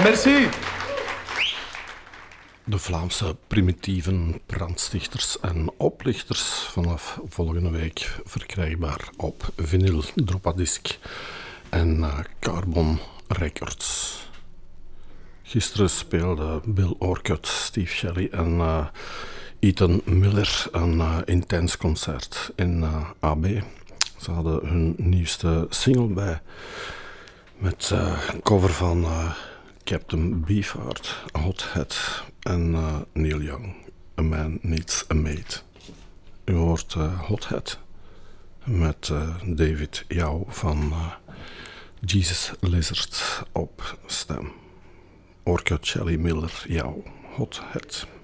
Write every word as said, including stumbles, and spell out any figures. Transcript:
Merci. De Vlaamse primitieven, brandstichters en oplichters vanaf volgende week verkrijgbaar op vinyl, dropadisc en uh, Carbon Records. Gisteren speelden Bill Orcutt, Steve Shelley en uh, Ethan Miller een uh, intens concert in uh, A B. Ze hadden hun nieuwste single bij met uh, een cover van uh, Captain Beefheart, Hothead en uh, Neil Young, A Man Needs a Mate. U hoort uh, Hothead met uh, David Jou van uh, Jesus Lizard op stem. Orcutt, Shelley, Miller, Jou, Hothead.